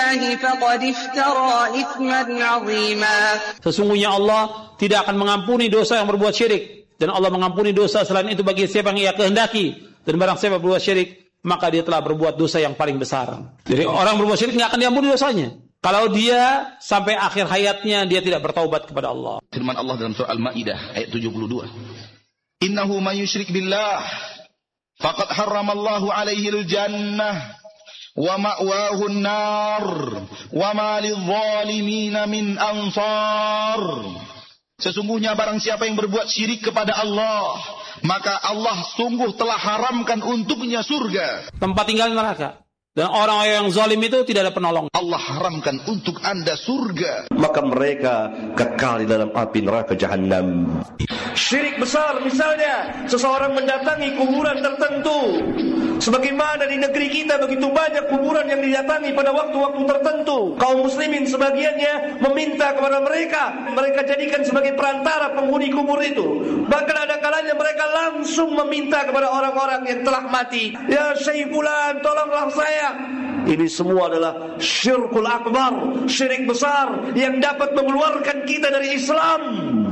بالله فقد افترى إثما عظيما. Sesungguhnya Allah tidak akan mengampuni dosa yang berbuat syirik, dan Allah mengampuni dosa selain itu bagi siapa yang Ia kehendaki, dan barang siapa berbuat syirik maka dia telah berbuat dosa yang paling besar. Jadi orang berbuat syirik tidak akan diampuni dosanya kalau dia sampai akhir hayatnya dia tidak bertaubat kepada Allah. Firman Allah dalam surah Al-Maidah ayat 72. Innahu man yusyrik billah faqad harramallahu alaihi al-jannah wa ma'wahu an-nar wa ma lidh-dhalimin min ansar. Sesungguhnya barang siapa yang berbuat syirik kepada Allah, maka Allah sungguh telah haramkan untuknya surga, tempat tinggal neraka. Dan orang yang zalim itu tidak ada penolong. Allah haramkan untuk Anda surga, maka mereka kekal di dalam api neraka jahanam. Syirik besar misalnya seseorang mendatangi kuburan tertentu. Sebagaimana di negeri kita begitu banyak kuburan yang didatangi pada waktu-waktu tertentu. Kaum muslimin sebagiannya meminta kepada mereka jadikan sebagai perantara penghuni kubur itu. Bahkan ada kalanya mereka langsung meminta kepada orang-orang yang telah mati, ya Syekh fulan, tolonglah saya. Ini semua adalah syirkul akbar, syirik besar yang dapat mengeluarkan kita dari Islam.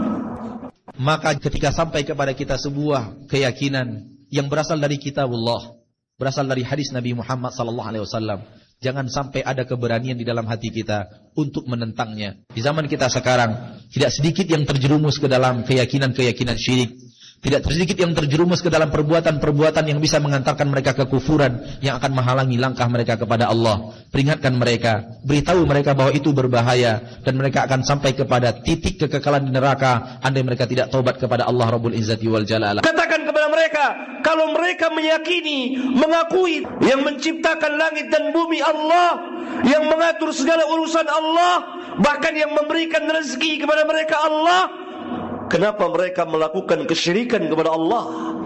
Maka ketika sampai kepada kita sebuah keyakinan yang berasal dari kitabullah, berasal dari hadis Nabi Muhammad SAW, jangan sampai ada keberanian di dalam hati kita untuk menentangnya. Di zaman kita sekarang, tidak sedikit yang terjerumus ke dalam keyakinan-keyakinan syirik. Tidak sedikit yang terjerumus ke dalam perbuatan-perbuatan yang bisa mengantarkan mereka ke kufuran, yang akan menghalangi langkah mereka kepada Allah. Peringatkan mereka, beritahu mereka bahwa itu berbahaya, dan mereka akan sampai kepada titik kekekalan di neraka andai mereka tidak taubat kepada Allah Rabbul Izzati wal Jalalah. Katakan kepada mereka, kalau mereka meyakini, mengakui yang menciptakan langit dan bumi Allah, yang mengatur segala urusan Allah, bahkan yang memberikan rezeki kepada mereka Allah, kenapa mereka melakukan kesyirikan kepada Allah?